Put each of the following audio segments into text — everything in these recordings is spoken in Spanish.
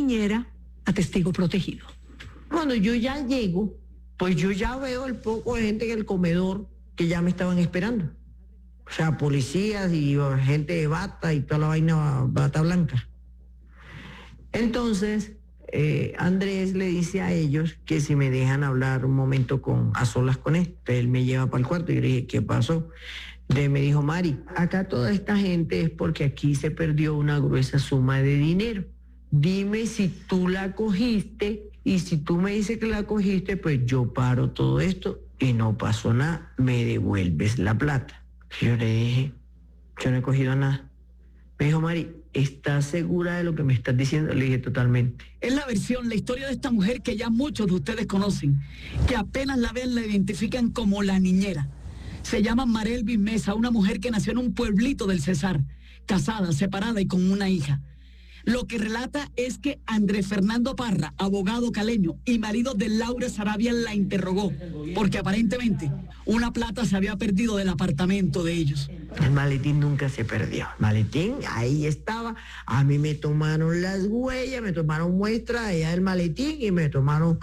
niñera a testigo protegido. Cuando yo ya llego, pues yo ya veo el poco de gente en el comedor que ya me estaban esperando. O sea, policías y gente de bata y toda la vaina, bata blanca. Entonces, Andrés le dice a ellos que si me dejan hablar un momento a solas con él. Entonces él me lleva para el cuarto y yo le dije, ¿qué pasó? Entonces me dijo, Mari, acá toda esta gente es porque aquí se perdió una gruesa suma de dinero. Dime si tú la cogiste y si tú me dices que la cogiste, pues yo paro todo esto y no pasó nada, me devuelves la plata. Yo le dije, yo no he cogido nada. Me dijo, Mari, ¿estás segura de lo que me estás diciendo? Le dije, totalmente. Es la versión, la historia de esta mujer que ya muchos de ustedes conocen, que apenas la ven, la identifican como la niñera. Se llama Marelvis Mesa, una mujer que nació en un pueblito del Cesar, casada, separada y con una hija. Lo que relata es que Andrés Fernando Parra, abogado caleño y marido de Laura Sarabia, la interrogó, porque aparentemente una plata se había perdido del apartamento de ellos. El maletín nunca se perdió. El maletín ahí estaba. A mí me tomaron las huellas, me tomaron muestras allá del maletín y me tomaron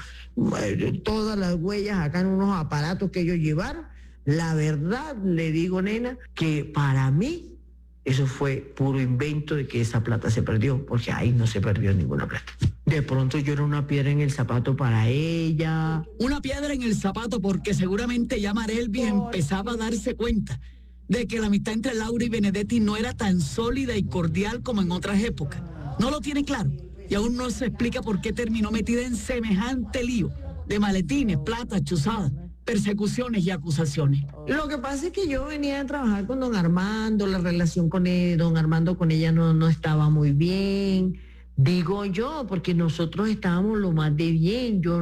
todas las huellas acá en unos aparatos que ellos llevaron. La verdad, le digo, nena, que para mí eso fue puro invento de que esa plata se perdió, porque ahí no se perdió ninguna plata. De pronto yo era una piedra en el zapato para ella. Una piedra en el zapato porque seguramente ya Marelvis empezaba a darse cuenta de que la amistad entre Laura y Benedetti no era tan sólida y cordial como en otras épocas. No lo tiene claro y aún no se explica por qué terminó metida en semejante lío de maletines, plata, chuzadas, persecuciones y acusaciones. Lo que pasa es que yo venía a trabajar con don Armando, la relación con él, don Armando con ella no estaba muy bien, digo yo, porque nosotros estábamos lo más de bien, yo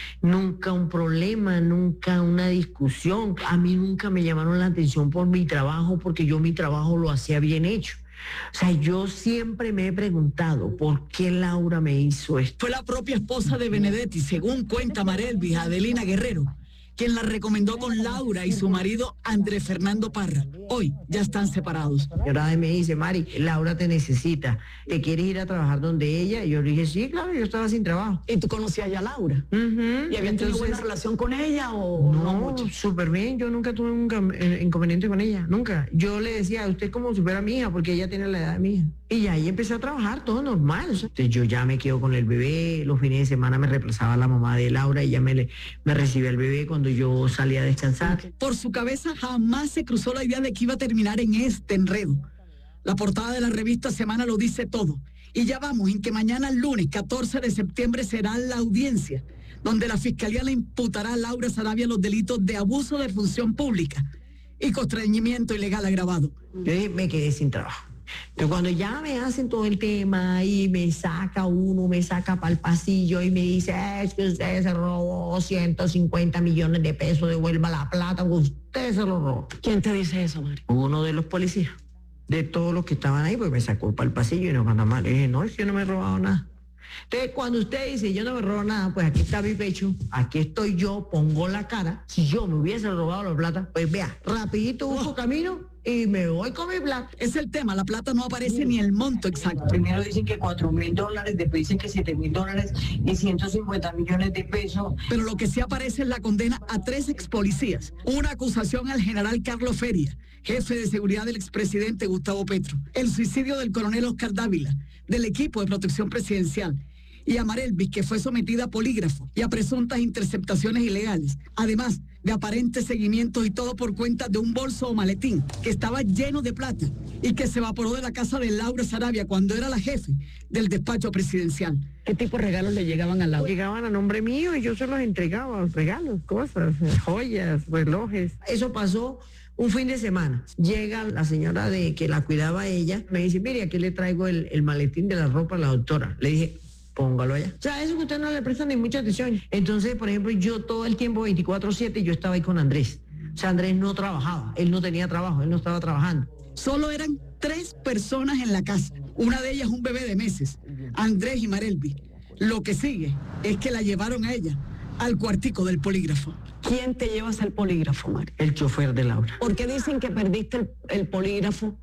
nunca un problema, nunca una discusión, a mí nunca me llamaron la atención por mi trabajo, porque yo mi trabajo lo hacía bien hecho. O sea, yo siempre me he preguntado por qué Laura me hizo esto. Fue la propia esposa de Benedetti, según cuenta Marelvis, Adelina Guerrero, quien la recomendó con Laura y su marido Andrés Fernando Parra. Hoy ya están separados. Y ahora me dice, Mari, Laura te necesita. ¿Te quieres ir a trabajar donde ella? Y yo le dije, sí, claro, yo estaba sin trabajo. ¿Y tú conocías ya a Laura? ¿Y habían tenido buena relación con ella o no mucho? Súper bien, yo nunca tuve un inconveniente con ella, nunca. Yo le decía, usted es como si fuera mi hija, porque ella tiene la edad de mi hija. Y ahí empecé a trabajar, todo normal. Entonces, yo ya me quedo con el bebé, los fines de semana me reemplazaba la mamá de Laura y ella me recibía el bebé cuando yo salía a descansar. Por su cabeza jamás se cruzó la idea de que iba a terminar en este enredo. La portada de la revista Semana lo dice todo. Y ya vamos en que mañana, lunes 14 de septiembre, será la audiencia, donde la Fiscalía le imputará a Laura Sarabia los delitos de abuso de función pública y constreñimiento ilegal agravado. Yo me quedé sin trabajo. Entonces cuando ya me hacen todo el tema y me saca para el pasillo y me dice, es que usted se robó 150 millones de pesos, devuelva la plata, usted se lo robó. ¿Quién te dice eso, Mari? Uno de los policías, de todos los que estaban ahí, pues me sacó para el pasillo y no cuando más. Le dije, no, es que yo no me he robado nada. Entonces, cuando usted dice, yo no me robo nada, pues aquí está mi pecho, aquí estoy yo, pongo la cara. Si yo me hubiese robado la plata, pues vea, rapidito busco camino y me voy con mi plata. Es el tema, la plata no aparece ni el monto exacto. Primero dicen que $4.000, después dicen que $7.000 y 150 millones de pesos. Pero lo que sí aparece es la condena a 3 ex policías, una acusación al general Carlos Feria, jefe de seguridad del expresidente Gustavo Petro, el suicidio del coronel Oscar Dávila, del equipo de protección presidencial, y a Marelvis, que fue sometida a polígrafo y a presuntas interceptaciones ilegales, además de aparentes seguimientos y todo por cuenta de un bolso o maletín que estaba lleno de plata y que se evaporó de la casa de Laura Sarabia cuando era la jefe del despacho presidencial. ¿Qué tipo de regalos le llegaban a Laura? Llegaban a nombre mío y yo se los entregaba, regalos, cosas, joyas, relojes. Eso pasó un fin de semana. Llega la señora de que la cuidaba a ella, me dice, mire, aquí le traigo el maletín de la ropa a la doctora. Le dije, póngalo allá. O sea, eso que usted no le presta ni mucha atención. Entonces, por ejemplo, yo todo el tiempo, 24/7, yo estaba ahí con Andrés. O sea, Andrés no trabajaba, él no tenía trabajo, él no estaba trabajando. Solo eran 3 personas en la casa. Una de ellas un bebé de meses, Andrés y Marelvis. Lo que sigue es que la llevaron a ella al cuartico del polígrafo. ¿Quién te llevas al polígrafo, Mari? El chofer de Laura. ¿Por qué dicen que perdiste el polígrafo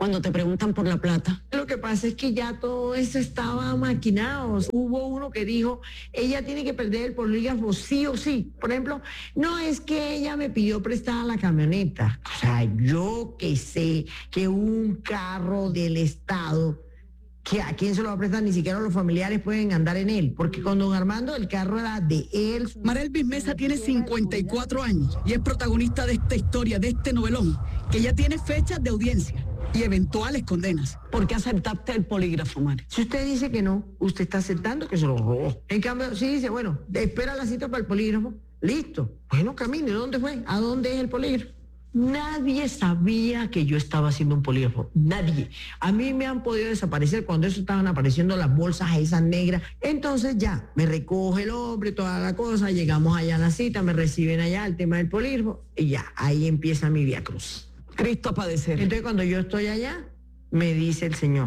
cuando te preguntan por la plata? Lo que pasa es que ya todo eso estaba maquinado. Hubo uno que dijo, ella tiene que perder el polígrafo sí o sí. Por ejemplo, no es que ella me pidió prestada la camioneta. O sea, yo que sé que un carro del Estado, que a quién se lo va a prestar, ni siquiera los familiares pueden andar en él, porque con don Armando el carro era de él. Marelvis Mesa tiene 54 años y es protagonista de esta historia, de este novelón, que ya tiene fechas de audiencia y eventuales condenas. ¿Por qué aceptaste el polígrafo, Mari? Si usted dice que no, usted está aceptando que se lo robó. En cambio, si dice, bueno, espera la cita para el polígrafo, listo. Bueno, camine, ¿dónde fue? ¿A dónde es el polígrafo? Nadie sabía que yo estaba haciendo un polígrafo, nadie. A mí me han podido desaparecer cuando eso estaban apareciendo las bolsas esas negras. Entonces ya, me recoge el hombre, toda la cosa, llegamos allá a la cita, me reciben allá el tema del polígrafo y ya, ahí empieza mi vía cruz. Cristo a padecer. Entonces cuando yo estoy allá, me dice el señor,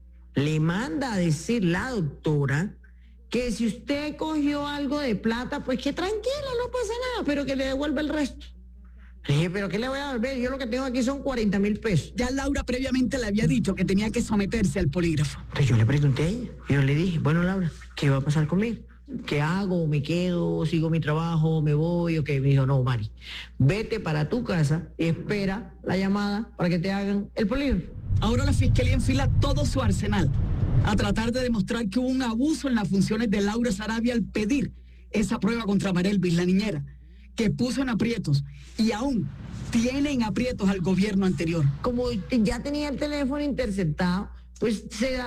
le manda a decir la doctora que si usted cogió algo de plata, pues que tranquilo, no pasa nada, pero que le devuelva el resto. Le dije, ¿pero qué le voy a devolver? Yo lo que tengo aquí son 40.000 pesos. Ya Laura previamente le había dicho que tenía que someterse al polígrafo. Entonces yo le pregunté a ella, yo le dije, bueno Laura, ¿qué va a pasar conmigo? ¿Qué hago? ¿Me quedo? ¿Sigo mi trabajo? ¿Me voy? ¿O qué? Me dijo, no, Mari, vete para tu casa y espera la llamada para que te hagan el polígrafo. Ahora la fiscalía enfila todo su arsenal a tratar de demostrar que hubo un abuso en las funciones de Laura Sarabia al pedir esa prueba contra Marelvis, la niñera, que puso en aprietos y aún tiene en aprietos al gobierno anterior. Como ya tenía el teléfono interceptado, pues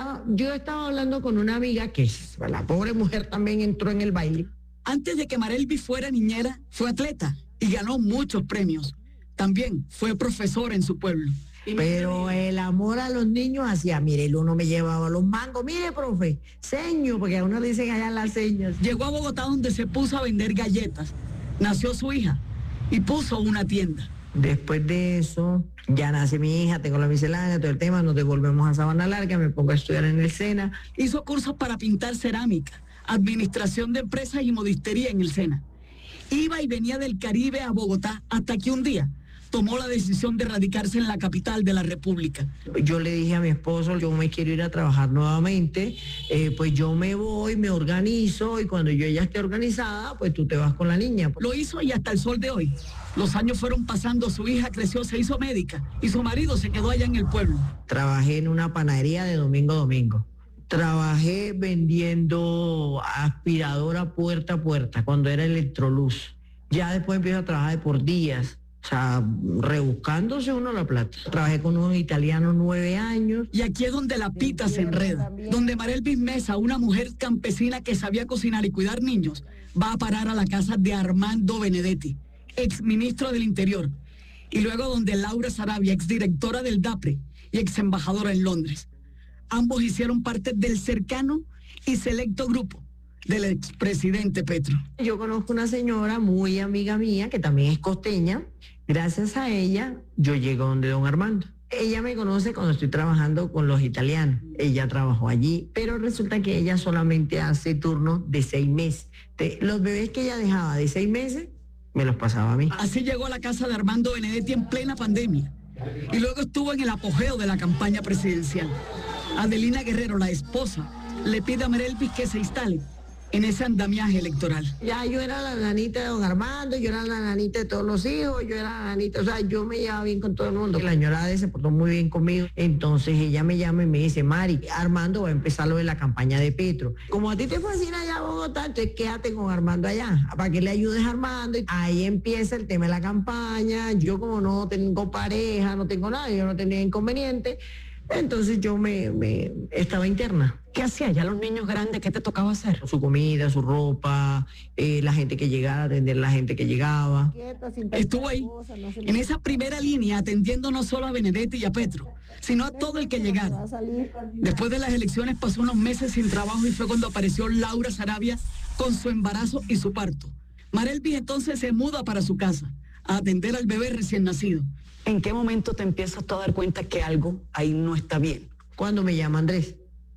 yo estaba hablando con una amiga que la pobre mujer también entró en el baile. Antes de que Marelvis fuera niñera, fue atleta y ganó muchos premios. También fue profesora en su pueblo. Pero el amor a los niños hacía, mire, él uno me llevaba los mangos, mire, profe, seño, porque a uno dicen allá las señas. Llegó a Bogotá donde se puso a vender galletas. Nació su hija y puso una tienda. Después de eso, ya nace mi hija, tengo la miscelánea, todo el tema, nos devolvemos a Sabana Larga, me pongo a estudiar en el SENA. Hizo cursos para pintar cerámica, administración de empresas y modistería en el SENA. Iba y venía del Caribe a Bogotá hasta que un día tomó la decisión de radicarse en la capital de la República. Yo le dije a mi esposo, yo me quiero ir a trabajar nuevamente, pues yo me voy, me organizo y cuando yo ya esté organizada, pues tú te vas con la niña. Lo hizo y hasta el sol de hoy. Los años fueron pasando, su hija creció, se hizo médica y su marido se quedó allá en el pueblo. Trabajé en una panadería de domingo a domingo. Trabajé vendiendo aspiradora puerta a puerta cuando era Electroluz. Ya después empiezo a trabajar de por días. O sea, rebuscándose uno la plata. Trabajé con unos italianos 9 años. Y aquí es donde la pita se enreda, donde Marelvis Mesa, una mujer campesina que sabía cocinar y cuidar niños, va a parar a la casa de Armando Benedetti, exministro del Interior, y luego donde Laura Sarabia, exdirectora del DAPRE y exembajadora en Londres. Ambos hicieron parte del cercano y selecto grupo del expresidente Petro. Yo conozco una señora muy amiga mía que también es costeña. Gracias a ella yo llego donde don Armando. Ella me conoce cuando estoy trabajando con los italianos. Ella trabajó allí, pero resulta que ella solamente hace turnos de 6 meses. Los bebés que ella dejaba de 6 meses, me los pasaba a mí. Así llegó a la casa de Armando Benedetti en plena pandemia y luego estuvo en el apogeo de la campaña presidencial. Adelina Guerrero, la esposa, le pide a Marelvis que se instale en ese andamiaje electoral. Ya yo era la nanita de don Armando, yo era la nanita de todos los hijos, yo era la nanita, o sea, yo me llevaba bien con todo el mundo. La señora se portó muy bien conmigo. Entonces ella me llama y me dice, Mari, Armando va a empezar lo de la campaña de Petro. Como a ti te fascina allá a Bogotá, entonces quédate con Armando allá, para que le ayudes a Armando. Ahí empieza el tema de la campaña. Yo como no tengo pareja, no tengo nada, yo no tenía inconveniente. Entonces yo me estaba interna. ¿Qué hacía ya los niños grandes? ¿Qué te tocaba hacer? Su comida, su ropa, la gente que llegara, atender a la gente que llegaba. Estuvo ahí, en esa primera línea, atendiendo no solo a Benedetti y a Petro, sino a todo el que llegara. Después de las elecciones pasó unos meses sin trabajo y fue cuando apareció Laura Sarabia con su embarazo y su parto. Marelvis entonces se muda para su casa a atender al bebé recién nacido. ¿En qué momento te empiezas tú a dar cuenta que algo ahí no está bien? Cuando me llama Andrés,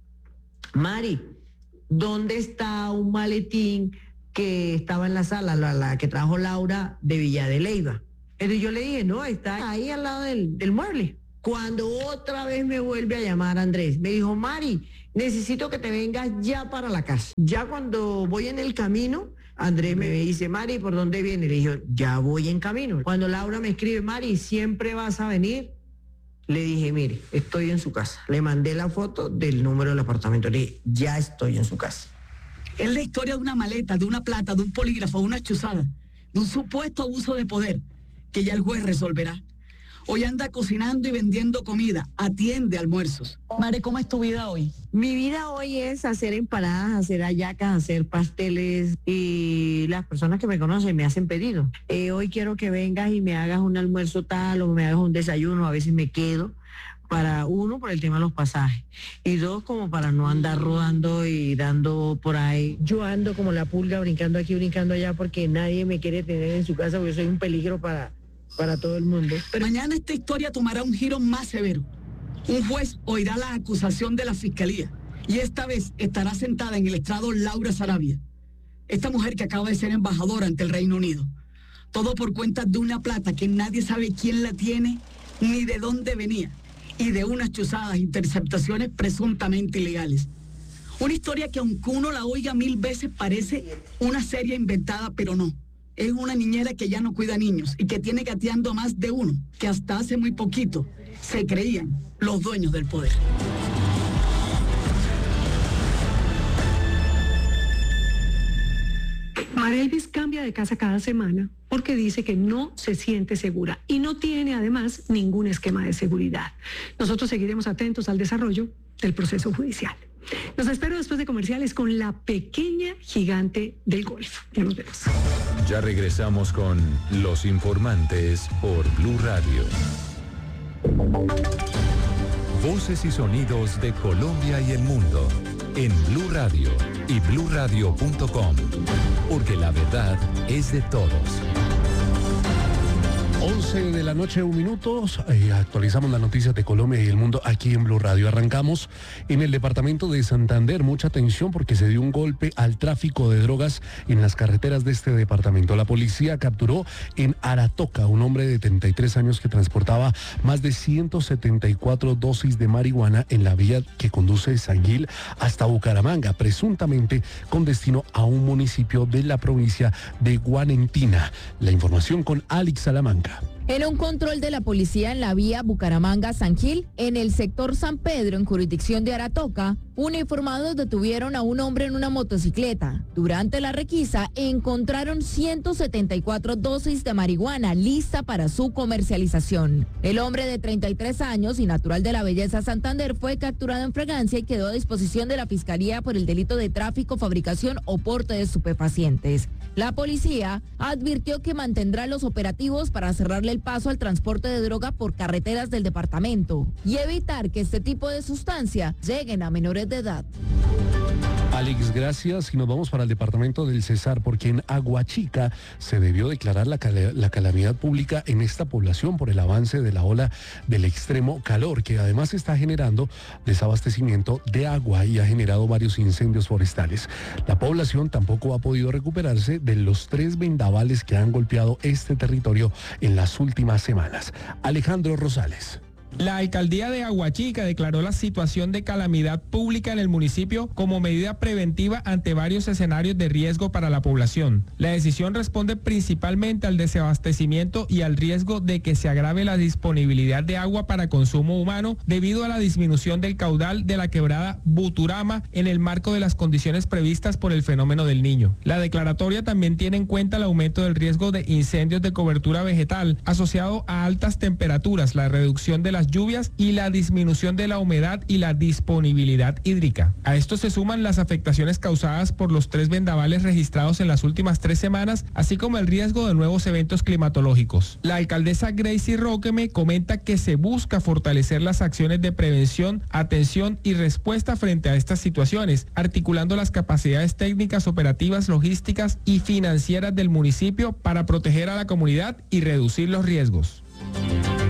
Mari, ¿dónde está un maletín que estaba en la sala, la que trajo Laura de Villa de Leyva? Entonces yo le dije, no, está ahí al lado del mueble. Cuando otra vez me vuelve a llamar Andrés, me dijo, Mari, necesito que te vengas ya para la casa. Ya cuando voy en el camino, Andrés me dice, Mari, ¿por dónde viene? Le dije, ya voy en camino. Cuando Laura me escribe, Mari, ¿siempre vas a venir? Le dije, mire, estoy en su casa. Le mandé la foto del número del apartamento. Le dije, ya estoy en su casa. Es la historia de una maleta, de una plata, de un polígrafo, de una chuzada, de un supuesto abuso de poder que ya el juez resolverá. Hoy anda cocinando y vendiendo comida, atiende almuerzos. Mari, ¿cómo es tu vida hoy? Mi vida hoy es hacer empanadas, hacer hallacas, hacer pasteles y las personas que me conocen me hacen pedido. Hoy quiero que vengas y me hagas un almuerzo tal o me hagas un desayuno, a veces me quedo. Para uno, por el tema de los pasajes. Y dos, como para no andar rodando y dando por ahí. Yo ando como la pulga brincando aquí, brincando allá porque nadie me quiere tener en su casa porque soy un peligro para todo el mundo. Pero mañana esta historia tomará un giro más severo. Un juez oirá la acusación de la fiscalía y esta vez estará sentada en el estrado Laura Sarabia, esta mujer que acaba de ser embajadora ante el Reino Unido. Todo por cuenta de una plata que nadie sabe quién la tiene ni de dónde venía y de unas chuzadas interceptaciones presuntamente ilegales. Una historia que aunque uno la oiga 1000 veces parece una serie inventada, pero no. Es una niñera que ya no cuida niños y que tiene gateando a más de uno, que hasta hace muy poquito se creían los dueños del poder. Marelvis cambia de casa cada semana porque dice que no se siente segura y no tiene además ningún esquema de seguridad. Nosotros seguiremos atentos al desarrollo del proceso judicial. Los espero después de comerciales con la pequeña gigante del Golfo. Ya nos vemos. Ya regresamos con Los Informantes por Blue Radio. Voces y sonidos de Colombia y el mundo en Blue Radio y bluradio.com, porque la verdad es de todos. 11 de la noche, 1 minuto. Actualizamos las noticias de Colombia y el mundo aquí en Blue Radio. Arrancamos en el departamento de Santander. Mucha atención porque se dio un golpe al tráfico de drogas en las carreteras de este departamento. La policía capturó en Aratoca un hombre de 33 años que transportaba más de 174 dosis de marihuana en la vía que conduce de San Gil hasta Bucaramanga, presuntamente con destino a un municipio de la provincia de Guanentina. La información con Alex Salamanca. En un control de la policía en la vía Bucaramanga-San Gil, en el sector San Pedro, en jurisdicción de Aratoca, uniformados detuvieron a un hombre en una motocicleta. Durante la requisa, encontraron 174 dosis de marihuana lista para su comercialización. El hombre de 33 años y natural de la Belleza Santander fue capturado en fragancia y quedó a disposición de la Fiscalía por el delito de tráfico, fabricación o porte de estupefacientes. La policía advirtió que mantendrá los operativos para cerrarle el paso al transporte de droga por carreteras del departamento y evitar que este tipo de sustancia lleguen a menores de edad. Alex, gracias. Y nos vamos para el departamento del Cesar, porque en Aguachica se debió declarar la calamidad pública en esta población por el avance de la ola del extremo calor, que además está generando desabastecimiento de agua y ha generado varios incendios forestales. La población tampoco ha podido recuperarse de los 3 vendavales que han golpeado este territorio en las últimas semanas. Alejandro Rosales. La alcaldía de Aguachica declaró la situación de calamidad pública en el municipio como medida preventiva ante varios escenarios de riesgo para la población. La decisión responde principalmente al desabastecimiento y al riesgo de que se agrave la disponibilidad de agua para consumo humano debido a la disminución del caudal de la quebrada Buturama en el marco de las condiciones previstas por el fenómeno del Niño. La declaratoria también tiene en cuenta el aumento del riesgo de incendios de cobertura vegetal asociado a altas temperaturas, la reducción de las lluvias y la disminución de la humedad y la disponibilidad hídrica. A esto se suman las afectaciones causadas por los 3 vendavales registrados en las últimas 3 semanas, así como el riesgo de nuevos eventos climatológicos. La alcaldesa Gracie Roqueme comenta que se busca fortalecer las acciones de prevención, atención y respuesta frente a estas situaciones, articulando las capacidades técnicas, operativas, logísticas y financieras del municipio para proteger a la comunidad y reducir los riesgos.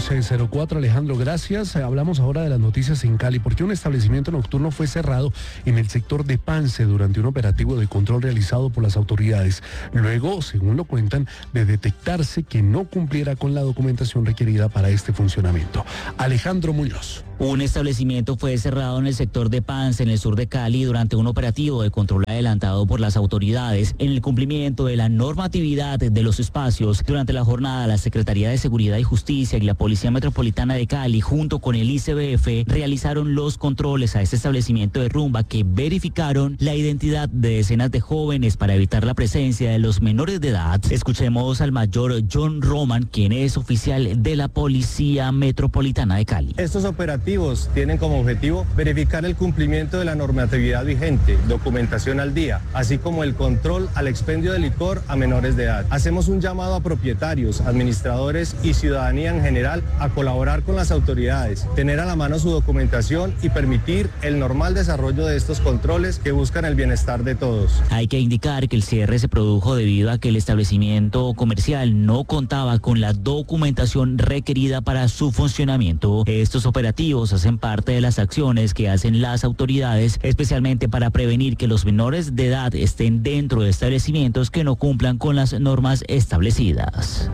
11:04, Alejandro, gracias. Hablamos ahora de las noticias en Cali, porque un establecimiento nocturno fue cerrado en el sector de Pance durante un operativo de control realizado por las autoridades. Luego, según lo cuentan, de detectarse que no cumpliera con la documentación requerida para este funcionamiento. Alejandro Muñoz. Un establecimiento fue cerrado en el sector de Pance, en el sur de Cali, durante un operativo de control adelantado por las autoridades en el cumplimiento de la normatividad de los espacios. Durante la jornada, la Secretaría de Seguridad y Justicia y la Policía Metropolitana de Cali, junto con el ICBF, realizaron los controles a este establecimiento de rumba que verificaron la identidad de decenas de jóvenes para evitar la presencia de los menores de edad. Escuchemos al mayor John Roman, quien es oficial de la Policía Metropolitana de Cali. Estos operativos tienen como objetivo verificar el cumplimiento de la normatividad vigente, documentación al día, así como el control al expendio de licor a menores de edad. Hacemos un llamado a propietarios, administradores y ciudadanía en general a colaborar con las autoridades, tener a la mano su documentación y permitir el normal desarrollo de estos controles que buscan el bienestar de todos. Hay que indicar que el cierre se produjo debido a que el establecimiento comercial no contaba con la documentación requerida para su funcionamiento. Estos operativos hacen parte de las acciones que hacen las autoridades, especialmente para prevenir que los menores de edad estén dentro de establecimientos que no cumplan con las normas establecidas.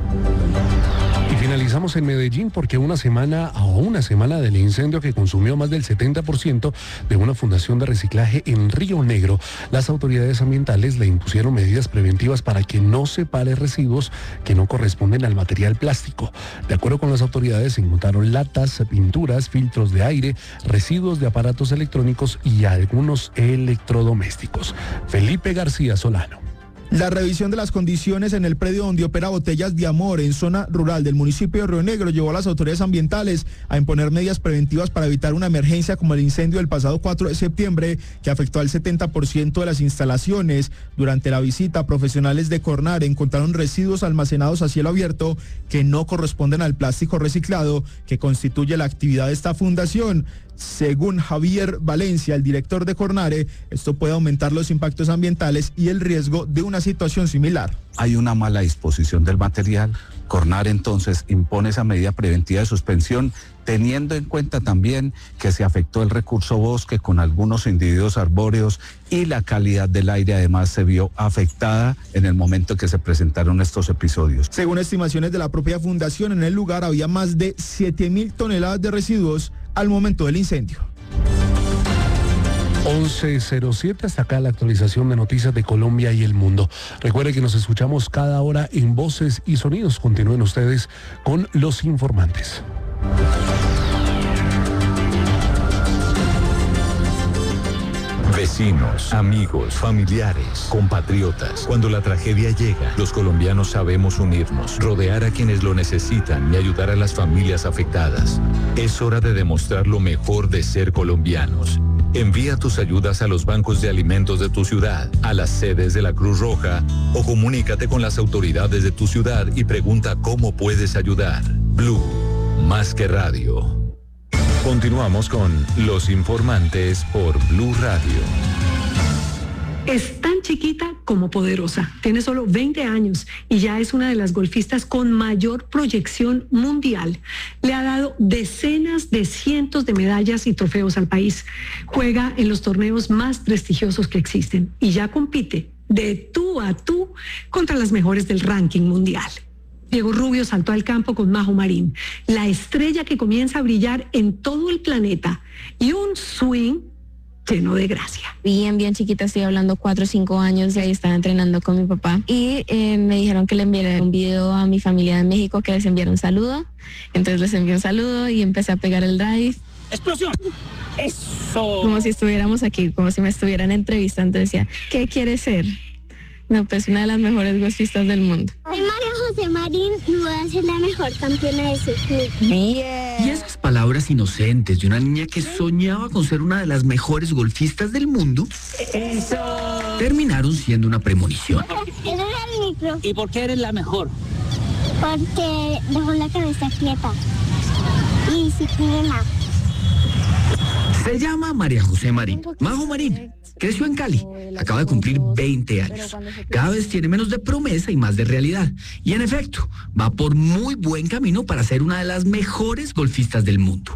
Y finalizamos en Medellín porque una semana del incendio que consumió más del 70% de una fundación de reciclaje en Río Negro, las autoridades ambientales le impusieron medidas preventivas para que no separe residuos que no corresponden al material plástico. De acuerdo con las autoridades, se encontraron latas, pinturas, filtros de aire, residuos de aparatos electrónicos y algunos electrodomésticos. Felipe García Solano. La revisión de las condiciones en el predio donde opera Botellas de Amor en zona rural del municipio de Río Negro llevó a las autoridades ambientales a imponer medidas preventivas para evitar una emergencia como el incendio del pasado 4 de septiembre que afectó al 70% de las instalaciones. Durante la visita, profesionales de Cornare encontraron residuos almacenados a cielo abierto que no corresponden al plástico reciclado que constituye la actividad de esta fundación. Según Javier Valencia, el director de Cornare, esto puede aumentar los impactos ambientales y el riesgo de una situación similar. Hay una mala disposición del material. Cornare entonces impone esa medida preventiva de suspensión, teniendo en cuenta también que se afectó el recurso bosque con algunos individuos arbóreos y la calidad del aire además se vio afectada en el momento que se presentaron estos episodios. Según estimaciones de la propia fundación, en el lugar había más de 7.000 toneladas de residuos al momento del incendio. 11:07, hasta acá la actualización de noticias de Colombia y el mundo. Recuerde que nos escuchamos cada hora en Voces y Sonidos. Continúen ustedes con Los Informantes. Vecinos, amigos, familiares, compatriotas. Cuando la tragedia llega, los colombianos sabemos unirnos, rodear a quienes lo necesitan y ayudar a las familias afectadas. Es hora de demostrar lo mejor de ser colombianos. Envía tus ayudas a los bancos de alimentos de tu ciudad, a las sedes de la Cruz Roja o comunícate con las autoridades de tu ciudad y pregunta cómo puedes ayudar. Blue, más que radio. Continuamos con Los Informantes por Blue Radio. Es tan chiquita como poderosa. Tiene solo 20 años y ya es una de las golfistas con mayor proyección mundial. Le ha dado decenas de cientos de medallas y trofeos al país. Juega en los torneos más prestigiosos que existen y ya compite de tú a tú contra las mejores del ranking mundial. Diego Rubio saltó al campo con Majo Marín, la estrella que comienza a brillar en todo el planeta, y un swing lleno de gracia. Bien chiquita, estoy hablando 4 o 5 años, y ahí estaba entrenando con mi papá y me dijeron que le enviara un video a mi familia de México, que les enviara un saludo. Entonces les envié un saludo y empecé a pegar el drive. ¡Explosión! ¡Eso! Como si estuviéramos aquí, como si me estuvieran entrevistando. Decía, ¿qué quieres ser? No, pues una de las mejores golfistas del mundo. Soy María José Marín y voy a ser la mejor campeona de surfing. Y esas palabras inocentes de una niña que soñaba con ser una de las mejores golfistas del mundo, ¡eso! Terminaron siendo una premonición. Ese era el micro. ¿Y por qué eres la mejor? Porque dejó la cabeza quieta y disciplina. Se llama María José Marín. Majo Marín Creció en Cali, acaba de cumplir 20 años. Cada vez tiene menos de promesa y más de realidad. Y en efecto, va por muy buen camino para ser una de las mejores golfistas del mundo.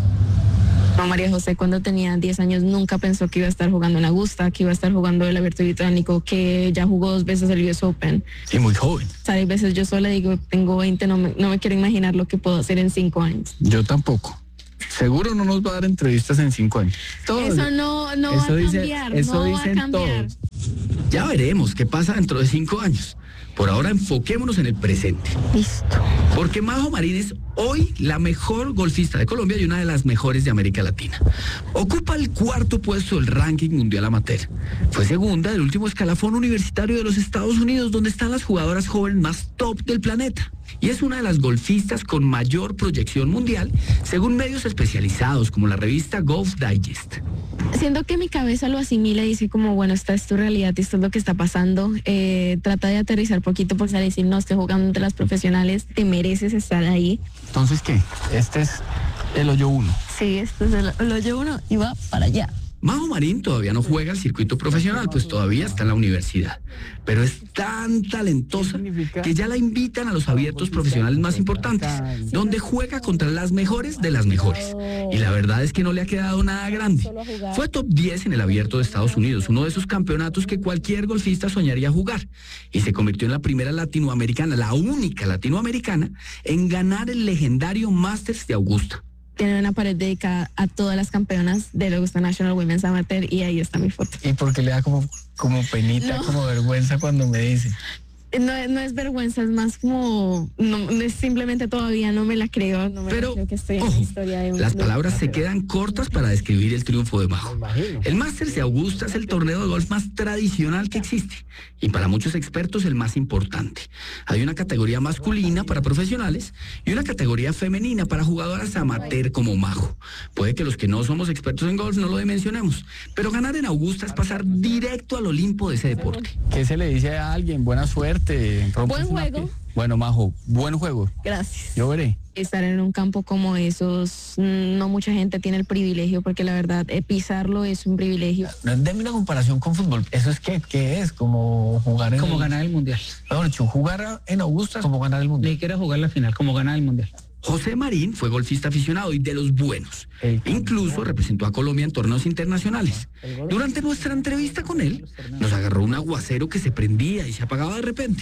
María José, cuando tenía 10 años, nunca pensó que iba a estar jugando en Augusta, que iba a estar jugando el Abierto Británico, que ya jugó 2 veces el US Open. Y muy joven. O sea, hay veces yo sola digo, tengo 20, no me quiero imaginar lo que puedo hacer en 5 años. Yo tampoco. Seguro no nos va a dar entrevistas en 5 años. Todos. Eso no va a cambiar, eso no va a cambiar. Todos. Ya veremos qué pasa dentro de 5 años. Por ahora enfoquémonos en el presente. Listo. Porque Majo Marín es hoy la mejor golfista de Colombia y una de las mejores de América Latina. Ocupa el 4º puesto del ranking mundial amateur. Fue segunda del último escalafón universitario de los Estados Unidos, donde están las jugadoras jóvenes más top del planeta. Y es una de las golfistas con mayor proyección mundial, según medios especializados como la revista Golf Digest. Siento que mi cabeza lo asimila y dice como, bueno, esta es tu realidad y esto es lo que está pasando. Trata de aterrizar poquito por decir, no, estoy jugando entre las profesionales, te mereces estar ahí. Entonces, ¿qué? Este es el hoyo 1. Sí, este es el hoyo 1 y va para allá. Majo Marín todavía no juega al circuito profesional, pues todavía está en la universidad. Pero es tan talentosa que ya la invitan a los abiertos profesionales más importantes, donde juega contra las mejores de las mejores. Y la verdad es que no le ha quedado nada grande. Fue top 10 en el abierto de Estados Unidos, uno de esos campeonatos que cualquier golfista soñaría jugar. Y se convirtió en la primera latinoamericana, la única latinoamericana, en ganar el legendario Masters de Augusta. Tiene una pared dedicada a todas las campeonas del Augusta National Women's Amateur y ahí está mi foto. ¿Y por qué le da como penita, como vergüenza cuando me dice? No es vergüenza, es más como, no es simplemente todavía no me la creo, Pero, creo que estoy en ojo, la historia de un las club. palabras se quedan cortas para describir el triunfo de Majo. El Masters de Augusta es el torneo de golf más tradicional que existe y para muchos expertos el más importante. Hay una categoría masculina para profesionales y una categoría femenina para jugadoras amateur como Majo. Puede que los que no somos expertos en golf no lo dimensionemos, pero ganar en Augusta es pasar directo al Olimpo de ese deporte. ¿Qué se le dice a alguien? Buena suerte. Buen juego. Bueno, Majo, buen juego. Gracias. Yo veré. Estar en un campo como esos, no mucha gente tiene el privilegio, porque la verdad, pisarlo es un privilegio. Deme una comparación con fútbol. ¿Eso es qué es? Como jugar en... Como ganar el mundial. Mejor dicho, jugar en Augusta como ganar el mundial. Ni siquiera jugar la final, como ganar el mundial. José Marín fue golfista aficionado y de los buenos. Incluso representó a Colombia en torneos internacionales. Durante nuestra entrevista con él, nos agarró un aguacero que se prendía y se apagaba de repente.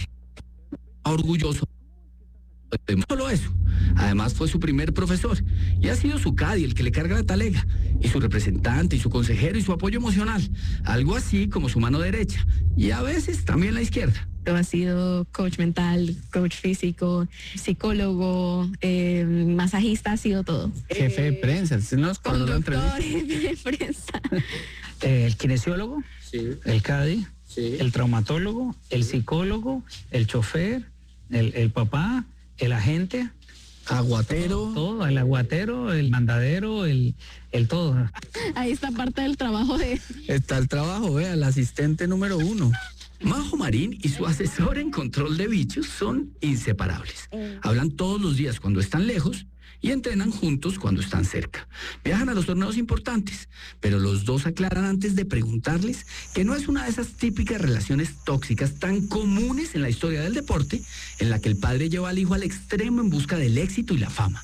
Orgulloso. No solo eso, además fue su primer profesor y ha sido su caddy el que le carga la talega, y su representante y su consejero y su apoyo emocional, algo así como su mano derecha y a veces también la izquierda. Ha sido coach mental, coach físico, psicólogo, masajista, ha sido todo. Jefe de prensa, conductor, jefe de prensa. El kinesiólogo, sí. El caddy, sí. El traumatólogo, el psicólogo, el chofer, el papá, el agente. Aguatero. Todo, el aguatero, el mandadero, el todo. Ahí está parte del trabajo de... Está el trabajo, vea, el asistente número 1. Majo Marín y su asesor en control de bichos son inseparables. Hablan todos los días cuando están lejos y entrenan juntos cuando están cerca. Viajan a los torneos importantes, pero los dos aclaran antes de preguntarles que no es una de esas típicas relaciones tóxicas tan comunes en la historia del deporte, en la que el padre lleva al hijo al extremo en busca del éxito y la fama.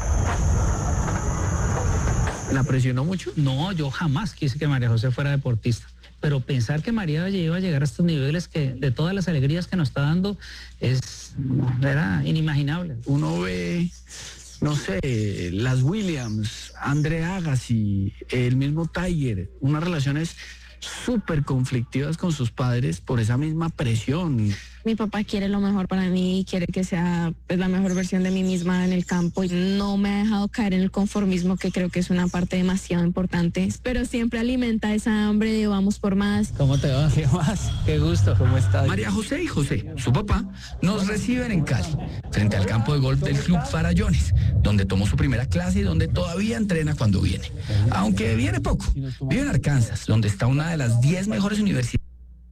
¿La presionó mucho? No, yo jamás quise que María José fuera deportista. Pero pensar que María iba a llegar a estos niveles, que de todas las alegrías que nos está dando, era inimaginable. Uno ve, no sé, las Williams, Andre Agassi, el mismo Tiger, unas relaciones súper conflictivas con sus padres por esa misma presión. Mi papá quiere lo mejor para mí y quiere que sea la mejor versión de mí misma en el campo y no me ha dejado caer en el conformismo, que creo que es una parte demasiado importante, pero siempre alimenta esa hambre de vamos por más. ¿Cómo te va? ¿Qué más? Qué gusto, ¿cómo estás? María José y José, su papá, nos reciben en Cali, frente al campo de golf del Club Farallones, donde tomó su primera clase y donde todavía entrena cuando viene. Aunque viene poco. Vive en Arkansas, donde está una de las 10 mejores universidades.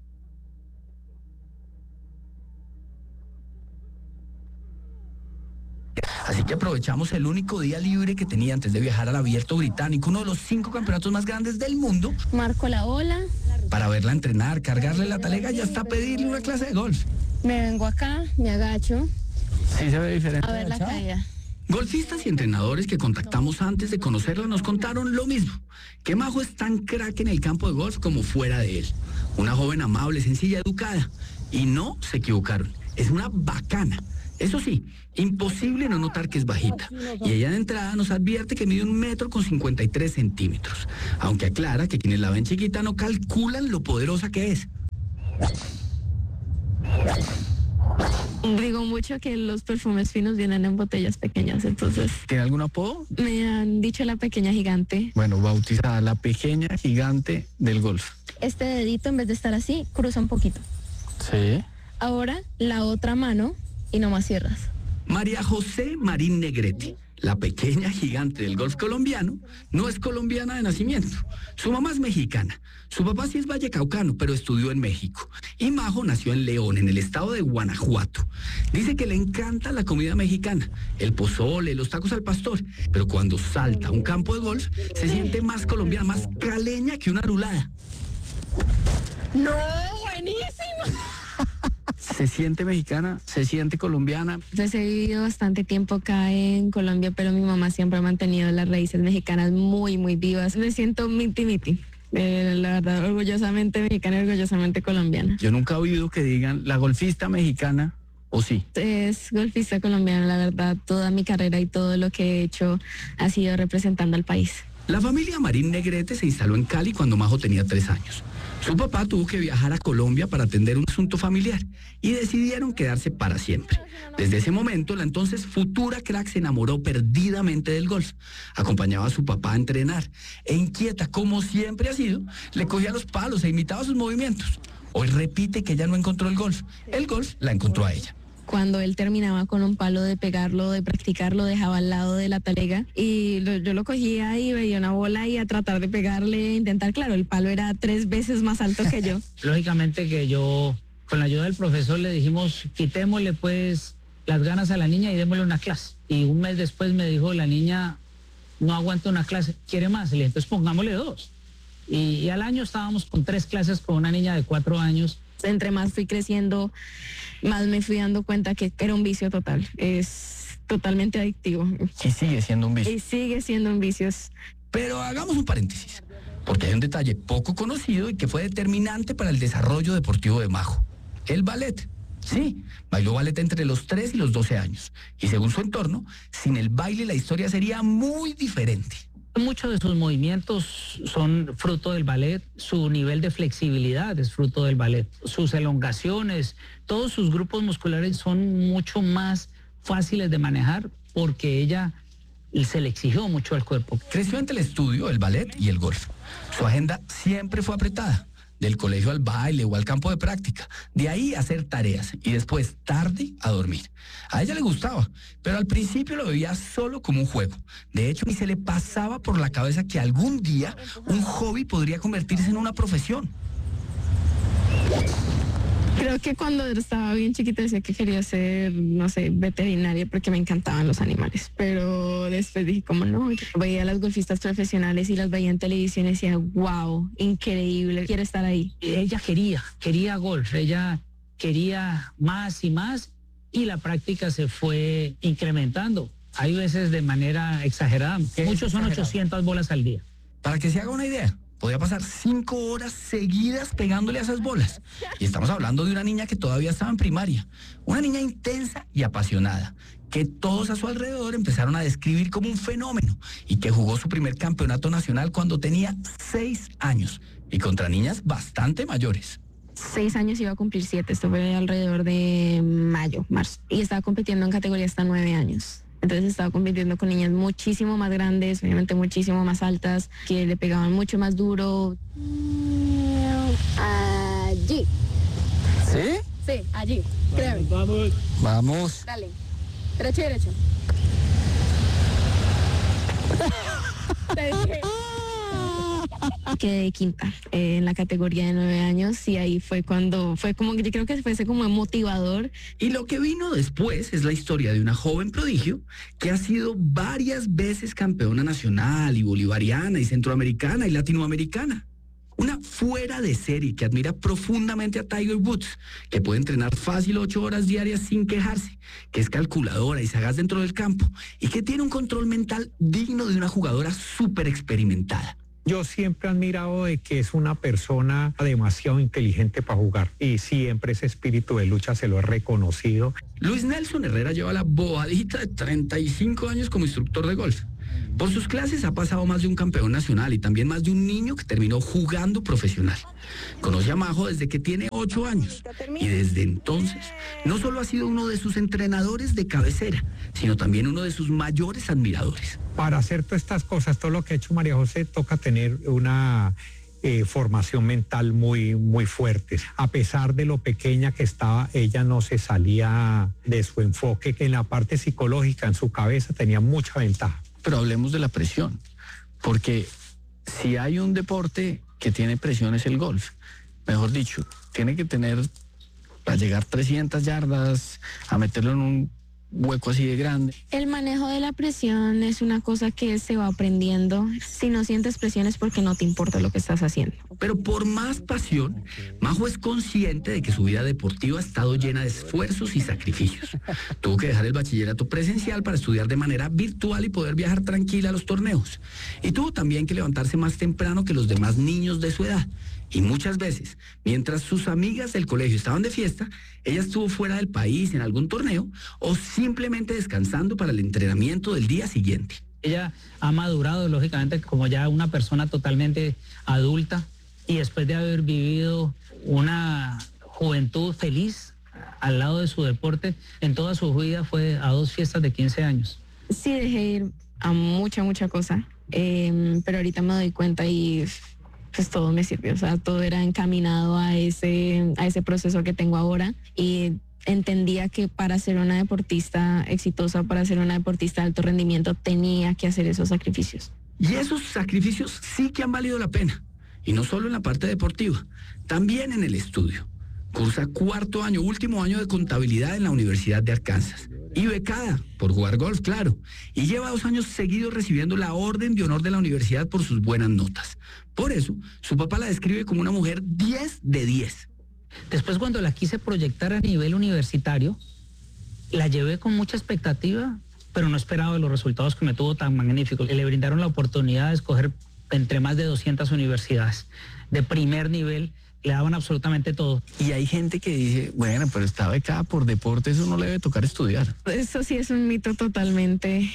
Así que aprovechamos el único día libre que tenía antes de viajar al Abierto Británico, uno de los 5 campeonatos más grandes del mundo. Marco la ola, Para verla entrenar, cargarle la talega y hasta pedirle una clase de golf. Me vengo acá, me agacho. Sí se ve diferente. A ver la caída. Golfistas y entrenadores que contactamos antes de conocerla nos contaron lo mismo, que Majo es tan crack en el campo de golf como fuera de él. Una joven amable, sencilla, educada. Y no se equivocaron, es una bacana. Eso sí, imposible no notar que es bajita. Y ella de entrada nos advierte que mide 1,53 m, aunque aclara que quienes la ven chiquita no calculan lo poderosa que es. Digo mucho que los perfumes finos vienen en botellas pequeñas, entonces... ¿Tiene algún apodo? Me han dicho la pequeña gigante. Bueno, bautizada la pequeña gigante del golf. Este dedito, en vez de estar así, cruza un poquito. Sí. Ahora, la otra mano y nomás cierras. María José Marín Negrete, la pequeña gigante del golf colombiano, no es colombiana de nacimiento. Su mamá es mexicana. Su papá sí es vallecaucano, pero estudió en México. Y Majo nació en León, en el estado de Guanajuato. Dice que le encanta la comida mexicana, el pozole, los tacos al pastor. Pero cuando salta a un campo de golf, se siente más colombiana, más caleña que una arulada. ¡No! ¡Buenísimo! Se siente mexicana, se siente colombiana. Pues he vivido bastante tiempo acá en Colombia, pero mi mamá siempre ha mantenido las raíces mexicanas muy, muy vivas. Me siento miti-miti. La verdad, orgullosamente mexicana y orgullosamente colombiana. Yo nunca he oído que digan la golfista mexicana, ¿o sí? Es golfista colombiana, la verdad. Toda mi carrera y todo lo que he hecho ha sido representando al país. La familia Marín Negrete se instaló en Cali cuando Majo tenía 3 años. Su papá tuvo que viajar a Colombia para atender un asunto familiar y decidieron quedarse para siempre. Desde ese momento, la entonces futura crack se enamoró perdidamente del golf. Acompañaba a su papá a entrenar e inquieta, como siempre ha sido, le cogía los palos e imitaba sus movimientos. Hoy repite que ella no encontró el golf la encontró a ella. Cuando él terminaba con un palo de pegarlo, de practicarlo, dejaba al lado de la talega y yo lo cogía y veía una bola y a tratar de pegarle, intentar, claro, el palo era 3 veces más alto que yo. Lógicamente que yo, con la ayuda del profesor, le dijimos, quitémosle pues las ganas a la niña y démosle una clase. Y un mes después me dijo, la niña no aguanta una clase, quiere más. Y le dije, entonces pongámosle 2. Y al año estábamos con 3 clases con una niña de 4 años. Entre más fui creciendo, más me fui dando cuenta que era un vicio total. Es totalmente adictivo. Y sigue siendo un vicio. Y sigue siendo un vicio. Pero hagamos un paréntesis, porque hay un detalle poco conocido y que fue determinante para el desarrollo deportivo de Majo. El ballet. Sí, bailó ballet entre los 3 y los 12 años. Y según su entorno, sin el baile la historia sería muy diferente. Muchos de sus movimientos son fruto del ballet, su nivel de flexibilidad es fruto del ballet, sus elongaciones, todos sus grupos musculares son mucho más fáciles de manejar porque ella se le exigió mucho al cuerpo. Creció entre el estudio, el ballet y el golf. Su agenda siempre fue apretada. Del colegio al baile o al campo de práctica, de ahí a hacer tareas y después tarde a dormir. A ella le gustaba, pero al principio lo veía solo como un juego. De hecho, ni se le pasaba por la cabeza que algún día un hobby podría convertirse en una profesión. Creo que cuando estaba bien chiquita decía que quería ser, no sé, veterinaria porque me encantaban los animales. Pero después dije, como no, veía a las golfistas profesionales y las veía en televisión y decía, wow, increíble, quiero estar ahí. Ella quería golf, ella quería más y más y la práctica se fue incrementando. Hay veces de manera exagerada, muchos son 800 bolas al día. Para que se haga una idea, podía pasar 5 horas seguidas pegándole a esas bolas. Y estamos hablando de una niña que todavía estaba en primaria. Una niña intensa y apasionada, que todos a su alrededor empezaron a describir como un fenómeno y que jugó su primer campeonato nacional cuando tenía 6 años y contra niñas bastante mayores. 6 años iba a cumplir 7, esto fue alrededor de mayo, marzo. Y estaba compitiendo en categoría hasta 9 años. Entonces estaba compitiendo con niñas muchísimo más grandes, obviamente muchísimo más altas, que le pegaban mucho más duro. Allí. ¿Sí? Sí, allí. Créeme. Vamos. Vamos. Dale. Derecho y derecho. Te dije. Quedé quinta en la categoría de 9 años y ahí fue cuando fue como que yo creo que fuese como motivador. Y lo que vino después es la historia de una joven prodigio que ha sido varias veces campeona nacional y bolivariana y centroamericana y latinoamericana. Una fuera de serie que admira profundamente a Tiger Woods, que puede entrenar fácil 8 horas diarias sin quejarse, que es calculadora y sagaz dentro del campo y que tiene un control mental digno de una jugadora súper experimentada. Yo siempre he admirado de que es una persona demasiado inteligente para jugar y siempre ese espíritu de lucha se lo he reconocido. Luis Nelson Herrera lleva la bobadita de 35 años como instructor de golf. Por sus clases ha pasado más de un campeón nacional y también más de un niño que terminó jugando profesional. Conoce a Majo desde que tiene 8 años y desde entonces no solo ha sido uno de sus entrenadores de cabecera, sino también uno de sus mayores admiradores. Para hacer todas estas cosas, todo lo que ha hecho María José, toca tener una formación mental muy, muy fuerte. A pesar de lo pequeña que estaba, ella no se salía de su enfoque. En la parte psicológica, en su cabeza, tenía mucha ventaja. Pero hablemos de la presión, porque si hay un deporte que tiene presión es el golf. Mejor dicho, tiene que tener, para llegar 300 yardas, a meterlo en un hueco así de grande. El manejo de la presión es una cosa que se va aprendiendo. Si no sientes presión es porque no te importa lo que estás haciendo. Pero por más pasión, Majo es consciente de que su vida deportiva ha estado llena de esfuerzos y sacrificios. Tuvo que dejar el bachillerato presencial para estudiar de manera virtual y poder viajar tranquila a los torneos. Y tuvo también que levantarse más temprano que los demás niños de su edad. Y muchas veces, mientras sus amigas del colegio estaban de fiesta, ella estuvo fuera del país en algún torneo o simplemente descansando para el entrenamiento del día siguiente. Ella ha madurado, lógicamente, como ya una persona totalmente adulta y después de haber vivido una juventud feliz al lado de su deporte, en toda su vida fue a 2 fiestas de 15 años. Sí, dejé ir a mucha cosa, pero ahorita me doy cuenta y pues todo me sirvió, o sea, todo era encaminado a ese proceso que tengo ahora y entendía que para ser una deportista exitosa, para ser una deportista de alto rendimiento, tenía que hacer esos sacrificios. Y esos sacrificios sí que han valido la pena, y no solo en la parte deportiva, también en el estudio. Cursa 4º año, último año de contabilidad en la Universidad de Arkansas. Y becada por jugar golf, claro. Y lleva 2 años seguidos recibiendo la Orden de Honor de la universidad por sus buenas notas. Por eso, su papá la describe como una mujer 10 de 10. Después, cuando la quise proyectar a nivel universitario, la llevé con mucha expectativa, pero no esperaba los resultados que me tuvo tan magníficos. Le brindaron la oportunidad de escoger entre más de 200 universidades de primer nivel. Le daban absolutamente todo. Y hay gente que dice, bueno, pero está becada por deporte, eso no le debe tocar estudiar. Eso sí es un mito totalmente.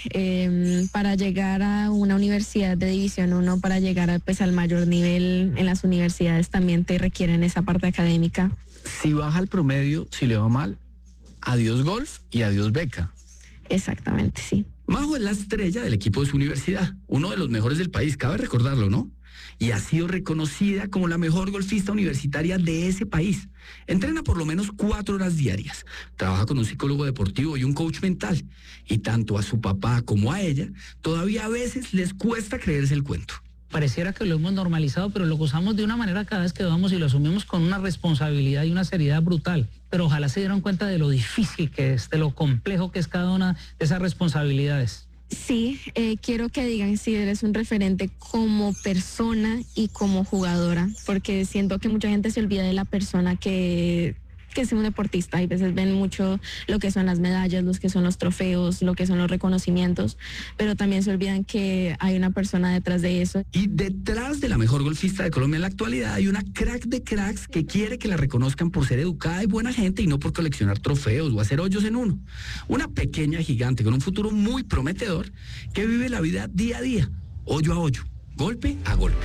Para llegar a una universidad de División 1, para llegar al mayor nivel en las universidades, también te requieren esa parte académica. Si baja el promedio, si le va mal, adiós golf y adiós beca. Exactamente, sí. Majo es la estrella del equipo de su universidad, uno de los mejores del país, cabe recordarlo, ¿no? Y ha sido reconocida como la mejor golfista universitaria de ese país. Entrena por lo menos 4 horas diarias. Trabaja con un psicólogo deportivo y un coach mental. Y tanto a su papá como a ella, todavía a veces les cuesta creerse el cuento. Pareciera que lo hemos normalizado, pero lo gozamos de una manera cada vez que vamos y lo asumimos con una responsabilidad y una seriedad brutal. Pero ojalá se dieran cuenta de lo difícil que es, de lo complejo que es cada una de esas responsabilidades. Sí, quiero que digan si eres un referente como persona y como jugadora, porque siento que mucha gente se olvida de la persona que es un deportista. Y a veces ven mucho lo que son las medallas, lo que son los trofeos, lo que son los reconocimientos, pero también se olvidan que hay una persona detrás de eso. Y detrás de la mejor golfista de Colombia en la actualidad hay una crack de cracks que quiere que la reconozcan por ser educada y buena gente y no por coleccionar trofeos o hacer hoyos en uno. Una pequeña gigante con un futuro muy prometedor que vive la vida día a día, hoyo a hoyo, golpe a golpe.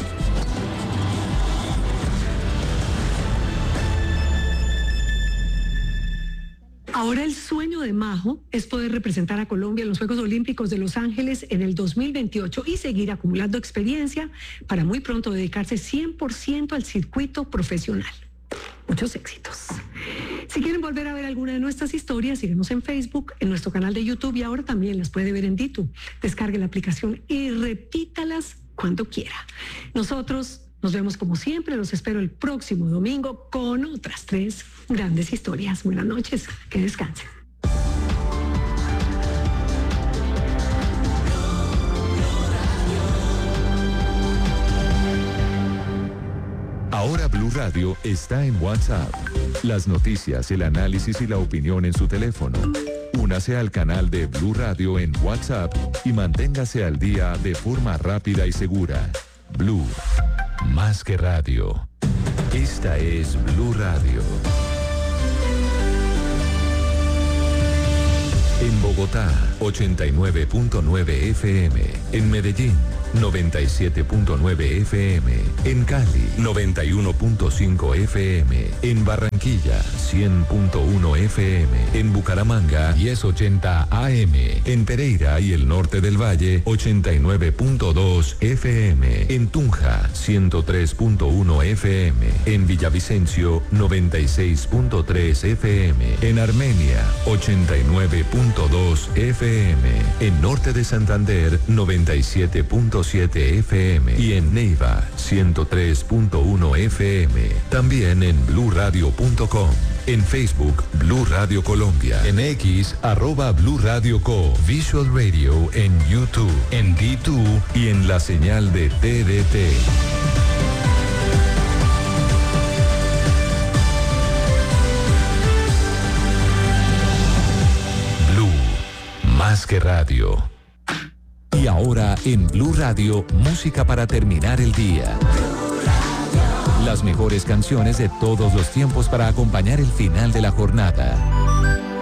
Ahora el sueño de Majo es poder representar a Colombia en los Juegos Olímpicos de Los Ángeles en el 2028 y seguir acumulando experiencia para muy pronto dedicarse 100% al circuito profesional. Muchos éxitos. Si quieren volver a ver alguna de nuestras historias, síguenos en Facebook, en nuestro canal de YouTube y ahora también las puede ver en Ditu. Descargue la aplicación y repítalas cuando quiera. Nosotros nos vemos como siempre, los espero el próximo domingo con otras 3 grandes historias. Buenas noches, que descansen. Ahora Blue Radio está en WhatsApp. Las noticias, el análisis y la opinión en su teléfono. Únase al canal de Blue Radio en WhatsApp y manténgase al día de forma rápida y segura. Blue, más que radio. Esta es Blue Radio. En Bogotá, 89.9 FM. En Medellín, 97.9 FM. En Cali, 91.5 FM. En Barranquilla, 100.1 FM. En Bucaramanga, 1080 AM. En Pereira y el norte del Valle, 89.2 FM. En Tunja, 103.1 FM. En Villavicencio, 96.3 FM. En Armenia, 89.2 FM. En Norte de Santander, 97.7 FM. Y en Neiva, 103.1 FM. También en bluradio.com. En Facebook, Blue Radio Colombia. En X, @Blue Radio Co. Visual Radio en YouTube, en D2 y en la señal de TDT. Más que radio. Y ahora en Blue Radio, música para terminar el día. Las mejores canciones de todos los tiempos para acompañar el final de la jornada.